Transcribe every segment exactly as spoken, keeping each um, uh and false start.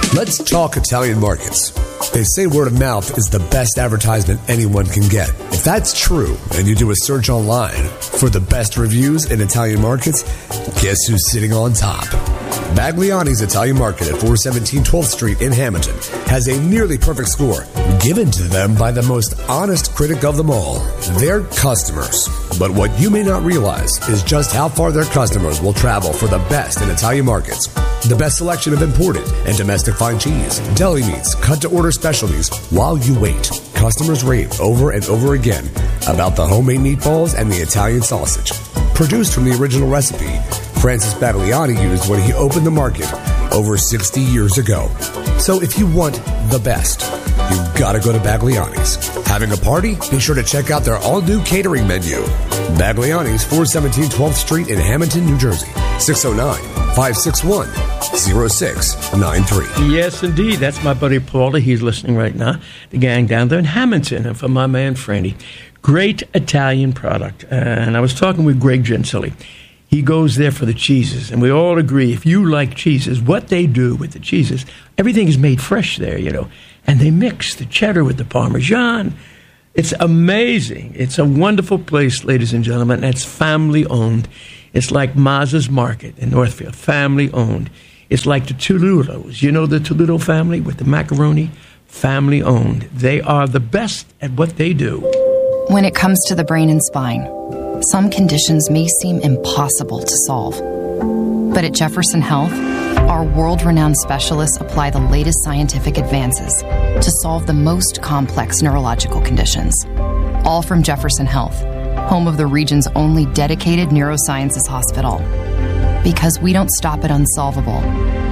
Let's talk Italian markets. They say word of mouth is the best advertisement anyone can get. If that's true, and you do a search online for the best reviews in Italian markets, guess who's sitting on top? Bagliani's Italian Market at four seventeen twelfth Street in Hamilton has a nearly perfect score given to them by the most honest critic of them all, their customers. But what you may not realize is just how far their customers will travel for the best in Italian markets. The best selection of imported and domestic fine cheese, deli meats, cut-to-order specialties. While you wait, customers rave over and over again about the homemade meatballs and the Italian sausage. Produced from the original recipe Francis Bagliani used when he opened the market over sixty years ago. So if you want the best, you've got to go to Bagliani's. Having a party? Be sure to check out their all-new catering menu. Bagliani's, four seventeen twelfth Street in Hamilton, New Jersey. six oh nine, five six one, oh six nine three. Yes, indeed. That's my buddy Paulie. He's listening right now. The gang down there in Hamilton. And for my man, Franny. Great Italian product. Uh, and I was talking with Greg Gentili. He goes there for the cheeses. And we all agree, if you like cheeses, what they do with the cheeses, everything is made fresh there, you know. And they mix the cheddar with the Parmesan. It's amazing. It's a wonderful place, ladies and gentlemen. And it's family-owned. It's like Maz's Market in Northfield, family-owned. It's like the Tolulos. You know the Tolulo family with the macaroni? Family-owned. They are the best at what they do. When it comes to the brain and spine, some conditions may seem impossible to solve. But at Jefferson Health, our world-renowned specialists apply the latest scientific advances to solve the most complex neurological conditions. All from Jefferson Health, home of the region's only dedicated neurosciences hospital. Because we don't stop at unsolvable.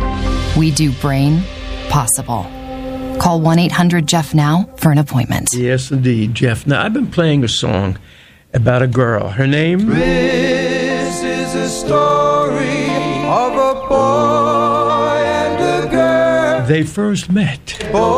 We do brain possible. Call one eight hundred Jeff now for an appointment. Yes, indeed, Jeff. Now, I've been playing a song about a girl. Her name? This is a story of a boy and a girl. They first met. Boy.